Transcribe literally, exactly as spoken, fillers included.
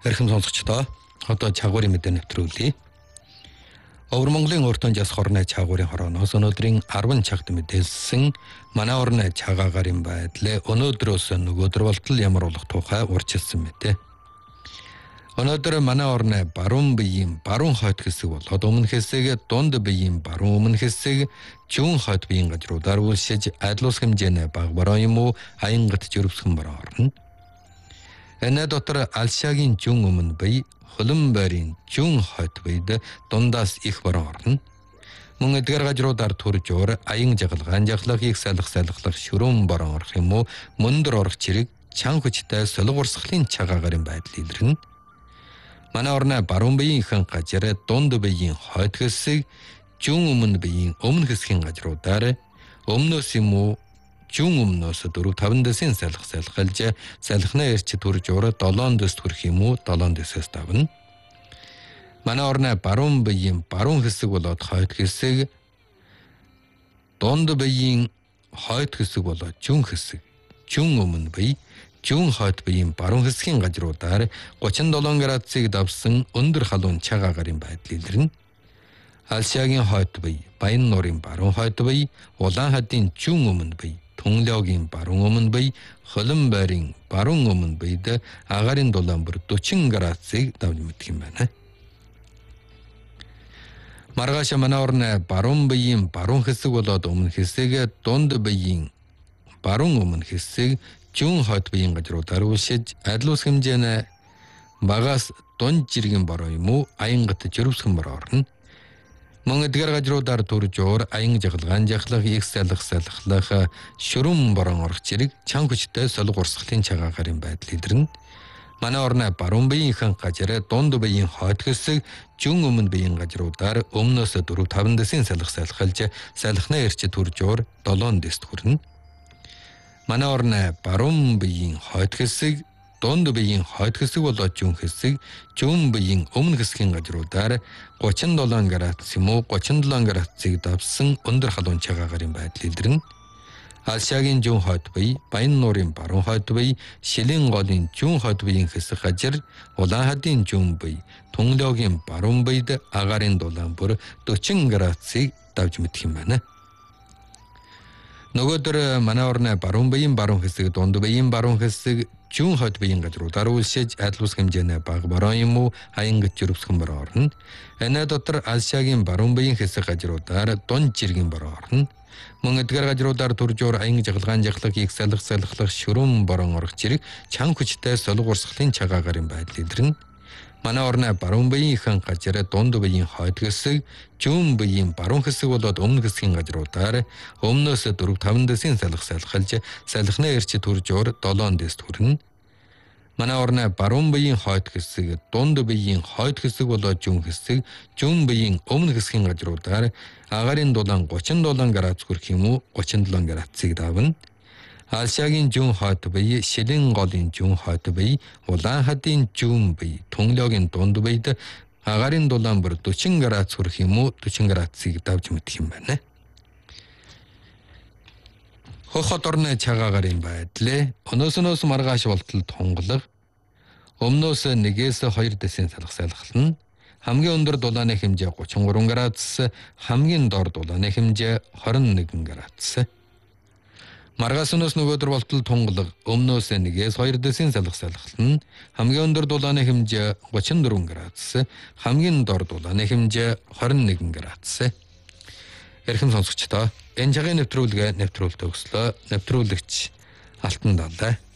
Эрхэм сонсогчдоо одоо чагуурын мэдээ нэвтрүүлье. Өвөр Монголын өртөн жас хорны чагуурын хорооноос өнөөдрийн арван чагт мэдээлсэн манай орны чагаагарын байдлаа өнөөдрөөс нөгөөдөр болтол ямар болох тухай урьдчилсан мэдээ. Өнөөдөр манай орны баруун биеийн баруун хойд хэсэг болоод өмнө хэсэг, дунд биеийн баруун өмнө хэсэг, зүүн хойд биеийн газруудаар үлшиж адил ус хэмжээний бага бороо юм уу аянgat жирвсхэн бороо орно. Энэ дотор Алшагийн зүүн өмнө бие, Хөлбөмбөрийн зүүн хойд биед дундаас их бороо орно. Мөн эдгээр газруудаар төрж уур аян жагалгаан жахлах их салах салхлах шүрэн бороо орох юм уу мөндөр орох чирэг чан хүчтэй солиг урсгалын чагаагарын байдал илэрнэ. Манай орны баруун биеийн хэн газар дунд биеийн хойд хэсэг, зүүн өмнө биеийн өмнө хэсгийн газруудаар өмнөөс юм уу зүүн өмнөөс дөрөв таван дэсийн салхи салхалж салхины эрч төрж уур долоон дэс төрөх юм уу долоон дэсээс давна. Манай орны баруун биеийн баруун хэсэг болоод хойд хэсэг, дунд биеийн хойд хэсэг болоод зүүн хэсэг, зүүн өмнө бие, зүүн хойд биеийн баруун хэсгийн газруудаар гучин долоон градусыг давсан өндөр халуун чагаагарын байдал илэрнэ. Алшагийн хойд бие, Баян нуурын баруун хойд бие, Улаанхадын зүүн өмнө бие, Тунлогийн баруун өмнө бие, Хөлбөмбөрийн баруун өмнө биед агарын дулаан бүр дөрвөн градусыг давж мэдэх юм байна. Маргааш манай орны баруун биеийн баруун хэсэг болоод өмнө хэсэг, дунд биеийн баруун өмнө хэсэг, зүүн хойд биеийн газруудаар үлшиж адил ус хэмжээний багаас дунд жиргэн бороо юм уу аянgat жирвсхэн бороо орно. Мөн эдгээр газруудаар төрж уур аян жагалгаан жахлах их салах салхлах шүрэн бороо орох чирэг чан хүчтэй солиг урсгалын чагаагарын байдал илэрнэ. Манай орны баруун биеийн хэн газар дунд биеийн хойд хэсэг, зүүн өмнө биеийн газруудаар өмнөөс дөрөв таван дэсийн салхи салхалж салхины эрч төрж уур долоон дэст хүрнэ. Манай орны баруун биеийн хойд хэсэг, дунд биеийн хойд хэсэг болоод зүүн хэсэг, зүүн биеийн өмнө хэсгийн газруудаар гучин долоон градус юм уу гучин долоон градусыг давсан өндөр халуун чагаагарын байдал илэрнэ. Алшагийн зүүн хойд бие, Баян нуурын баруун хойд бие, Шилийн голын зүүн хойд биеийн хэсэг газар, Улаанхадын зүүн бие, Тунлогийн баруун биед агарын дулаан бүр дөрвөн градусыг давж мэдэх юм байна. Нөгөөдөр манай орны баруун биеийн баруун хэсэг, дунд биеийн баруун хэсэг, зүүн хойд биеийн газруудаар үлшиж адил ус хэмжээний бага бороо юм уу аянgat жирвсхэн бороо орно. Энэ дотор Алшагийн баруун биеийн хэсэг газруудаар дунд жиргэн бороо орно. Мөн эдгээр газруудаар төрж уур аян жагалгаан жахлах их салах салхлах шүрэн бороо орох чирэг чан хүчтэй солиг урсгалын чагаагарын байдал илэрнэ. Манай орны баруун биеийн хэн газар дунд биеийн хойд хэсэг, зүүн биеийн баруун хэсэг болоод өмнө хэсгийн газруудаар өмнөөс дөрөв таван дэсийн салхи салхалж салхины эрч төрж уур долоон дэст хүрнэ. Манай орны баруун биеийн хойд хэсэг, дунд биеийн хойд хэсэг болоод зүүн хэсэг, зүүн биеийн өмнө хэсгийн газруудаар агарын дулаан гучин долоон градус хүрэх юм уу гучин долоон градусыг давна. Алшагийн зүүн хойд бие, Шилийн голын зүүн хойд бие, Улаанхадын зүүн бие, Тунлогийн дунд биед агарын дулаан бүр дөрвөн градус хүрэх юм уу дөрвөн градусыг давж мэдэх юм байна. Хохот орны чагаагарын байдал өнөөсөнөөс маргааш болтол тунгалаг өмнөөс нэгээс хоёр дэсийн салхи салхална. Хамгийн өндөр дулааны хэмжээ гучин гурван градус, хамгийн дор дулааны хэмжээ хорин нэгэн градус. Маргааш өнөөс нөгөөдөр болтол тунгалаг өмнөөс нэгээс хоёр дэсийн салхи салхална. Хамгийн өндөр дулааны хэмжээ гучин дөрвөн градус, хамгийн дор дулааны хэмжээ хорин нэгэн градус. Эрхэм сонсогчдоо энэ цагийн нэвтрүүлгээ нэвтрүүлэлт өгслөө. Нэвтрүүлэгч Алтан Далай.